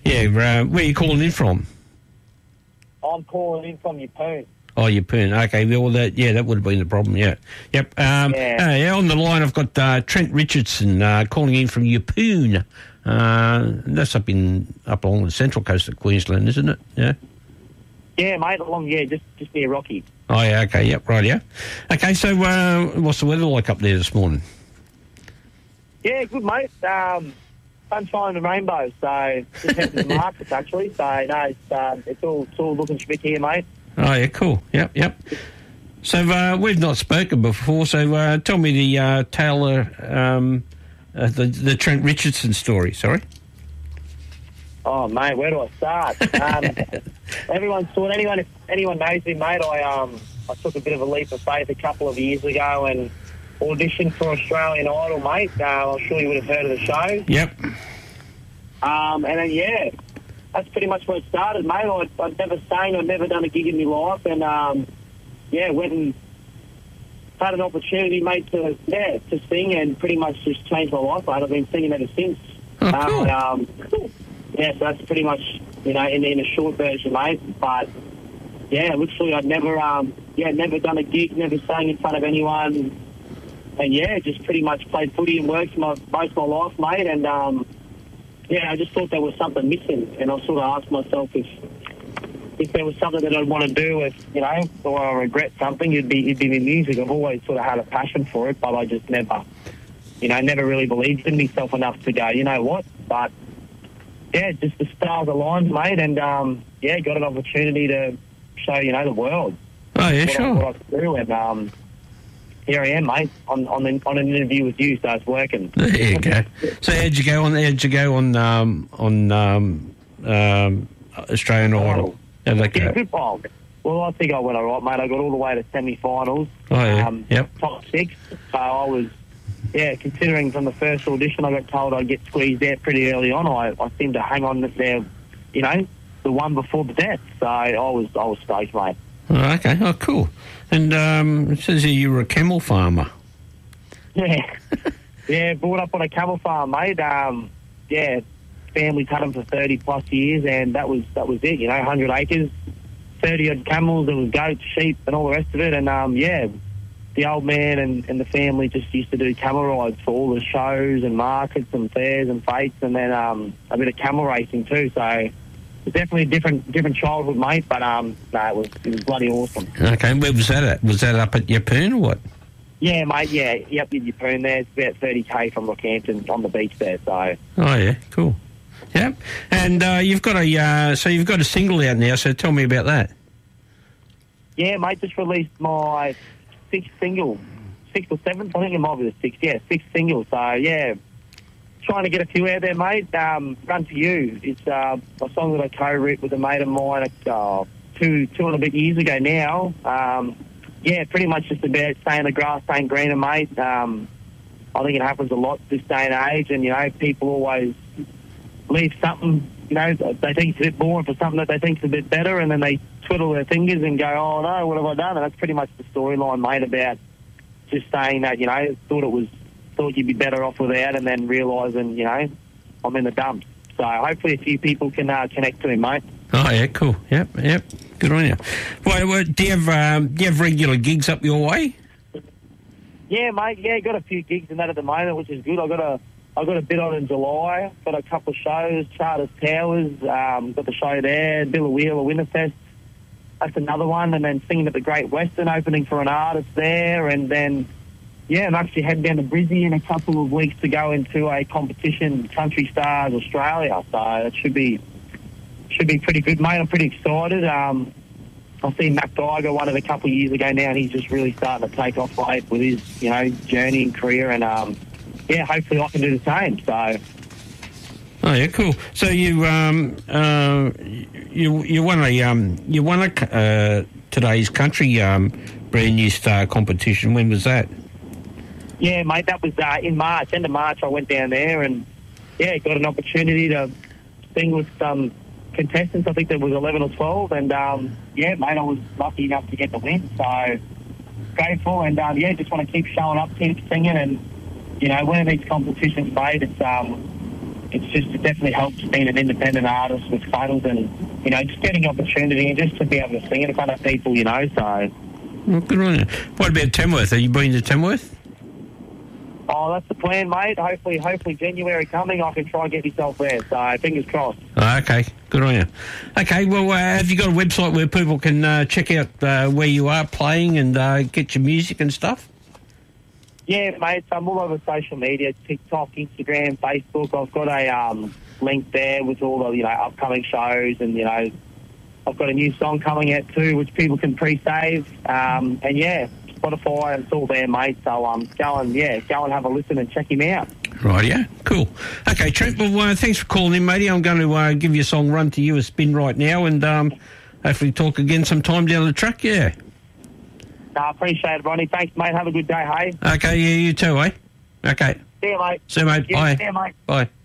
Yeah, where are you calling in from? I'm calling in from Yeppoon. Oh, Yeppoon. Okay, well, that would have been the problem, yeah. Yep. On the line, I've got Trent Richardson calling in from Yeppoon. That's up along the central coast of Queensland, isn't it? Yeah. Yeah, mate, just near Rocky. Oh, yeah, okay, yep, right, yeah. Okay, so what's the weather like up there this morning? Yeah, good, mate. Sunshine and rainbows, so just heading to the markets, actually. So, no, it's all looking schmick here, mate. Oh, yeah, cool. Yep. So, we've not spoken before, so tell me the tale, the Trent Richardson story, sorry. Oh, mate, where do I start? Anyone knows me, mate, I took a bit of a leap of faith a couple of years ago and auditioned for Australian Idol, mate. I'm sure you would have heard of the show. Yep. And then, yeah, that's pretty much where it started, mate. I'd never sang, I'd never done a gig in my life, and, went and had an opportunity, mate, to sing and pretty much just changed my life, mate. I've been singing ever since. Oh, cool. Yeah, so that's pretty much, in a short version, mate. But, yeah, literally I'd never done a gig, never sang in front of anyone. And, yeah, just pretty much played footy and worked most of my life, mate. And, I just thought there was something missing. And I sort of asked myself if there was something that I'd want to do, or I regret something, it'd be the music. I've always sort of had a passion for it, but I just never really believed in myself enough to go, you know what? But, yeah, just the stars aligned, mate, and, got an opportunity to show, the world. Oh, yeah, sure. What I could do, and, here I am, mate, on an interview with you, so it's working. There you go. So how'd you go on Australian Idol? How'd that go? Yeah, good ball. Well, I think I went all right, mate. I got all the way to semi-finals. Oh, yeah. Yep. Top 6. So I was, considering from the first audition I got told I'd get squeezed out pretty early on, I seemed to hang on there, the one before the death. So I was stoked, mate. Oh, okay. Oh, cool. And it says here you were a camel farmer. Yeah. Yeah, brought up on a camel farm, mate. Family's had them for 30-plus years, and that was it, 100 acres, 30-odd camels, there was goats, sheep, and all the rest of it. And, the old man and the family just used to do camel rides for all the shows and markets and fairs and fetes, and then a bit of camel racing too. So it was definitely a different childhood, mate. But it was bloody awesome. Okay, where was that at? Was that up at Yeppoon or what? Yeah, mate. Yeah, yep, in Yeppoon there. It's about 30k from Rockhampton on the beach there. So. Oh yeah, cool. Yep. And you've got a single out now. So tell me about that. Yeah, mate. Just released my 6th or 7th. I think it might be the 6th. Yeah, 6th single. So yeah, trying to get a few out there, mate. Run for You. It's a song that I co-wrote with a mate of mine 2 and a bit years ago now. Pretty much just about saying the grass ain't greener, mate. I think it happens a lot this day and age, and people always leave something, they think it's a bit boring for something that they think is a bit better, and then they twiddle their fingers and go, oh no, what have I done? And that's pretty much the storyline, mate, about just saying that, thought you'd be better off without, and then realising, I'm in the dumps. So hopefully a few people can connect to him, mate. Oh yeah, cool. Yep. Good on you. Well, do you have regular gigs up your way? Yeah, mate. Yeah, got a few gigs in that at the moment, which is good. I got a bit on in July. Got a couple of shows. Charters Towers. Got the show there. Billawheeler Winterfest. That's another one. And then singing at the Great Western, opening for an artist there. And then, I'm actually heading down to Brisbane in a couple of weeks to go into a competition, Country Stars Australia. So it should be pretty good, mate. I'm pretty excited. I've seen Matt Geiger won it a couple of years ago now, and he's just really starting to take off late with his, journey and career. And hopefully I can do the same. So. Oh yeah, cool. So you won today's country brand new star competition. When was that? Yeah, mate, that was in March. End of March, I went down there and got an opportunity to sing with some contestants. I think there was 11 or 12, and mate, I was lucky enough to get the win. So grateful, and just want to keep showing up, keep singing, and winning these competitions, mate. It's it definitely helps being an independent artist with Fuddles and, you know, just getting opportunity and just to be able to sing in front of people, you know, so. Well, good on you. What about Tamworth? Are you been to Tamworth? Oh, that's the plan, mate. Hopefully January coming, I can try and get myself there, so fingers crossed. Oh, okay, good on you. Okay, well, have you got a website where people can check out where you are playing and get your music and stuff? Yeah, mate, so I'm all over social media, TikTok, Instagram, Facebook. I've got a link there with all the, you know, upcoming shows and, you know, I've got a new song coming out too, which people can pre-save. And, yeah, Spotify, it's all there, mate. So go and have a listen and check him out. Right, yeah, cool. Okay, Trent, well, thanks for calling in, matey. I'm going to give your song Run to You a spin right now and hopefully talk again sometime down the track, yeah. I appreciate it, Ronnie. Thanks, mate. Have a good day, hey? Okay, yeah, you too, eh? Okay. See you, mate. See you, mate. Yeah, Bye. see you, mate. Bye.